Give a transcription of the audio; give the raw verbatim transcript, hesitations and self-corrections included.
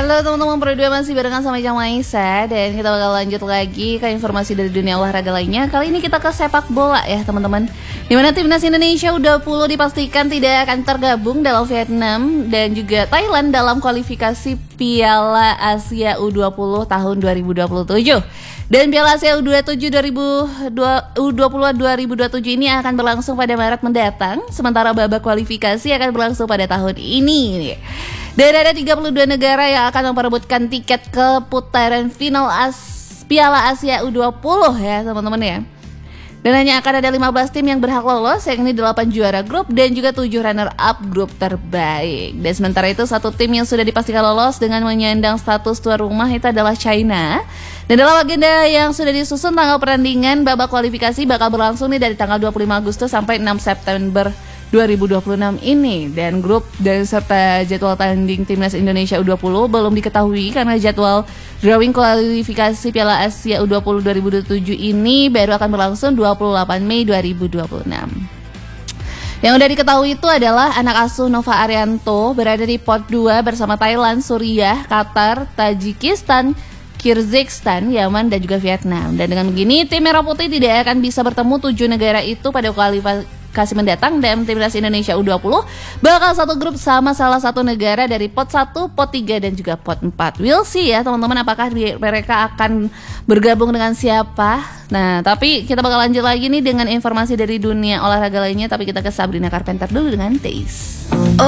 Halo teman-teman, berdua masih barengan sama Ijang Maisa. Dan kita bakal lanjut lagi ke informasi dari dunia olahraga lainnya. Kali ini kita ke sepak bola ya teman-teman, dimana timnas Indonesia U dua puluh dipastikan tidak akan tergabung dalam Vietnam dan juga Thailand dalam kualifikasi Piala Asia U dua puluh tahun dua ribu dua puluh tujuh. Dan Piala Asia U dua puluh tujuh dua ribu dua puluh dua ribu dua puluh tujuh ini akan berlangsung pada Maret mendatang, sementara babak kualifikasi akan berlangsung pada tahun ini. Dan ada tiga puluh dua negara yang akan memperebutkan tiket ke putaran final As- Piala Asia U dua puluh ya teman-teman ya. Dan hanya akan ada lima belas tim yang berhak lolos, yakni delapan juara grup dan juga tujuh runner up grup terbaik. Dan sementara itu satu tim yang sudah dipastikan lolos dengan menyandang status tuan rumah itu adalah China. Dan dalam agenda yang sudah disusun, tanggal pertandingan babak kualifikasi bakal berlangsung nih dari tanggal dua puluh lima Agustus sampai enam September dua ribu dua puluh enam ini. Dan grup dan serta jadwal tanding timnas Indonesia U dua puluh belum diketahui karena jadwal drawing kualifikasi Piala Asia U dua puluh dua ribu dua puluh tujuh ini baru akan berlangsung dua puluh delapan Mei dua ribu dua puluh enam. Yang udah diketahui itu adalah anak asuh Nova Arianto berada di pot dua bersama Thailand, Suriah, Qatar, Tajikistan, Kyrgyzstan, Yaman, dan juga Vietnam. Dan dengan begini, tim Merah Putih tidak akan bisa bertemu tujuh negara itu pada kualifikasi mendatang, dan timnas Indonesia U dua puluh bakal satu grup sama salah satu negara dari pot satu, pot tiga, dan juga pot empat. We'll see ya teman-teman, apakah mereka akan bergabung dengan siapa. Nah, tapi kita bakal lanjut lagi nih dengan informasi dari dunia olahraga lainnya, tapi kita ke Sabrina Carpenter dulu dengan Taste.